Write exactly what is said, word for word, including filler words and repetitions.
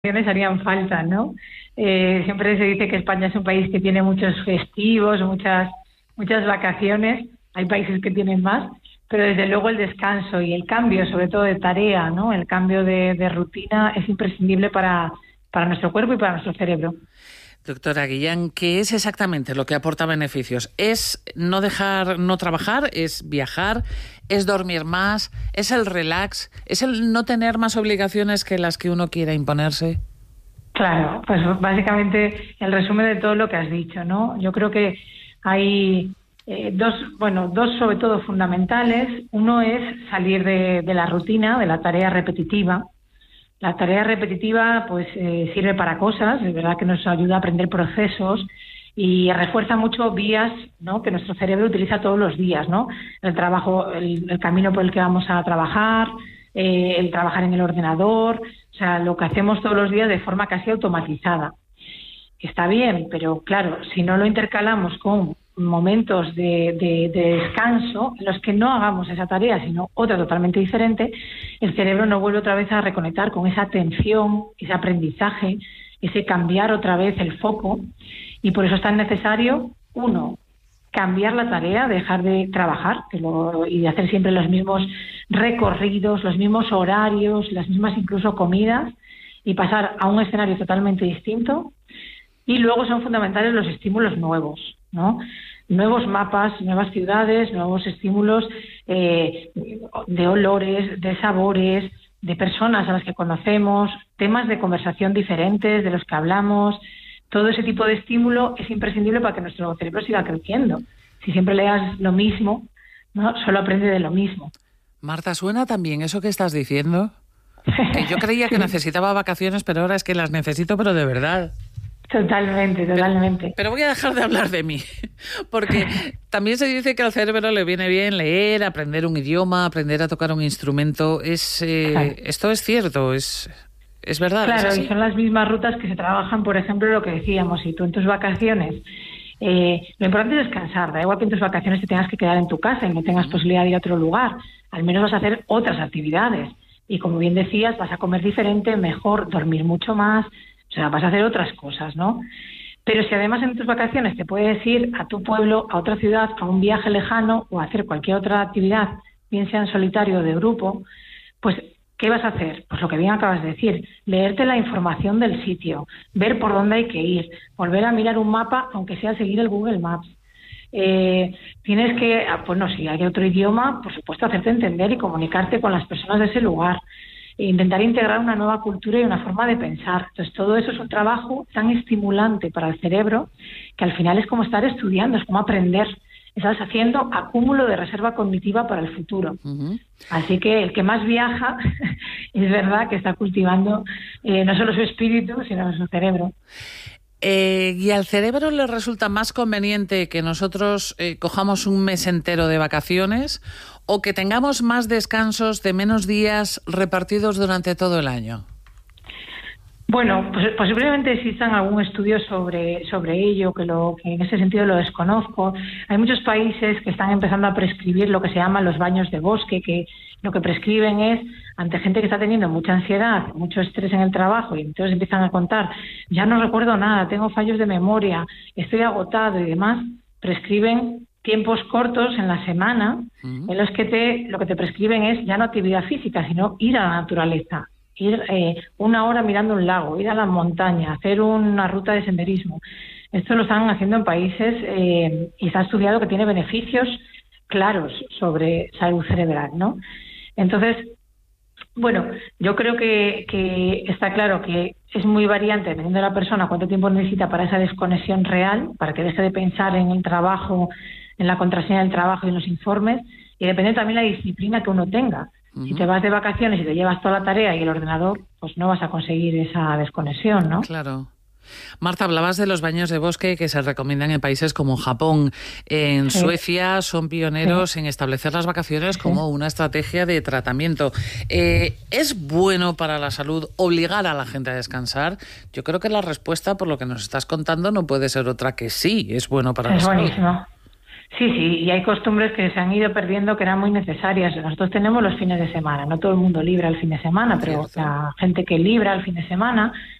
Harían falta, ¿no? Eh, siempre se dice que España es un país que tiene muchos festivos, muchas muchas vacaciones. Hay países que tienen más, pero desde luego el descanso y el cambio, sobre todo de tarea, ¿no? El cambio de, de rutina es imprescindible para, para nuestro cuerpo y para nuestro cerebro. Doctora Guillán, ¿qué es exactamente lo que aporta beneficios? ¿Es no dejar, no trabajar? ¿Es viajar? ¿Es dormir más? ¿Es el relax? ¿Es el no tener más obligaciones que las que uno quiera imponerse? Claro, pues básicamente el resumen de todo lo que has dicho, ¿no? Yo creo que hay eh, dos, bueno, dos sobre todo fundamentales. Uno es salir de, de la rutina, de la tarea repetitiva. La tarea repetitiva pues eh, sirve para cosas, es verdad que nos ayuda a aprender procesos y refuerza mucho vías, ¿no?, que nuestro cerebro utiliza todos los días, ¿no? El trabajo, el, el camino por el que vamos a trabajar, eh, el trabajar en el ordenador, o sea, lo que hacemos todos los días de forma casi automatizada. Está bien, pero claro, si no lo intercalamos con momentos de, de, de descanso en los que no hagamos esa tarea, sino otra totalmente diferente, el cerebro no vuelve otra vez a reconectar con esa atención, ese aprendizaje, ese cambiar otra vez el foco, y por eso es tan necesario, uno, cambiar la tarea, dejar de trabajar que lo, y de hacer siempre los mismos recorridos, los mismos horarios, las mismas incluso comidas, y pasar a un escenario totalmente distinto. Y luego son fundamentales los estímulos nuevos, ¿no? Nuevos mapas, nuevas ciudades, nuevos estímulos eh, de olores, de sabores, de personas a las que conocemos, temas de conversación diferentes de los que hablamos. Todo ese tipo de estímulo es imprescindible para que nuestro cerebro siga creciendo. Si siempre le das lo mismo, ¿no?, solo aprende de lo mismo. Marta, ¿suena también eso que estás diciendo? Que yo creía que necesitaba vacaciones, pero ahora es que las necesito, pero de verdad. Totalmente, totalmente. Pero, pero voy a dejar de hablar de mí, porque también se dice que al cerebro le viene bien leer, aprender un idioma, aprender a tocar un instrumento. Es eh, claro. Esto es cierto, es, es verdad. Claro, ¿es así? Y son las mismas rutas que se trabajan, por ejemplo, lo que decíamos, si tú en tus vacaciones, eh, lo importante es descansar, da igual que en tus vacaciones te tengas que quedar en tu casa y no tengas posibilidad de ir a otro lugar, al menos vas a hacer otras actividades. Y como bien decías, vas a comer diferente, mejor, dormir mucho más. O sea, vas a hacer otras cosas, ¿no? Pero si además en tus vacaciones te puedes ir a tu pueblo, a otra ciudad, a un viaje lejano o a hacer cualquier otra actividad, bien sea en solitario o de grupo, pues ¿qué vas a hacer? Pues lo que bien acabas de decir, leerte la información del sitio, ver por dónde hay que ir, volver a mirar un mapa, aunque sea seguir el Google Maps. Eh, tienes que, pues no, si hay otro idioma, por supuesto, hacerte entender y comunicarte con las personas de ese lugar. Intentar integrar una nueva cultura y una forma de pensar. Entonces, todo eso es un trabajo tan estimulante para el cerebro que al final es como estar estudiando, es como aprender. Estás haciendo acúmulo de reserva cognitiva para el futuro. Uh-huh. Así que el que más viaja es verdad que está cultivando eh, no solo su espíritu, sino su cerebro. Eh, ¿Y al cerebro le resulta más conveniente que nosotros eh, cojamos un mes entero de vacaciones o que tengamos más descansos de menos días repartidos durante todo el año? Bueno, pues posiblemente existan algún estudio sobre sobre ello, que, lo, que en ese sentido lo desconozco. Hay muchos países que están empezando a prescribir lo que se llaman los baños de bosque, que lo que prescriben es, ante gente que está teniendo mucha ansiedad, mucho estrés en el trabajo, y entonces empiezan a contar, ya no recuerdo nada, tengo fallos de memoria, estoy agotado y demás, prescriben tiempos cortos en la semana, uh-huh. en los que te lo que te prescriben es ya no actividad física, sino ir a la naturaleza. Ir eh, una hora mirando un lago, ir a la montaña, hacer una ruta de senderismo. Esto lo están haciendo en países eh, y está estudiado que tiene beneficios claros sobre salud cerebral, ¿no? Entonces, bueno, yo creo que, que está claro que es muy variante dependiendo de la persona cuánto tiempo necesita para esa desconexión real, para que deje de pensar en el trabajo, en la contraseña del trabajo y en los informes, y depende también de la disciplina que uno tenga. Uh-huh. Si te vas de vacaciones y te llevas toda la tarea y el ordenador, pues no vas a conseguir esa desconexión, ¿no? Claro. Marta, hablabas de los baños de bosque que se recomiendan en países como Japón. En sí. Suecia son pioneros sí. en establecer las vacaciones sí. como una estrategia de tratamiento. Eh, ¿Es bueno para la salud obligar a la gente a descansar? Yo creo que la respuesta, por lo que nos estás contando, no puede ser otra que sí, es bueno para es la buenísimo. salud. Sí, sí, y hay costumbres que se han ido perdiendo que eran muy necesarias. Nosotros tenemos los fines de semana, no todo el mundo libra el fin de semana, pero Cierto. la gente que libra el fin de semana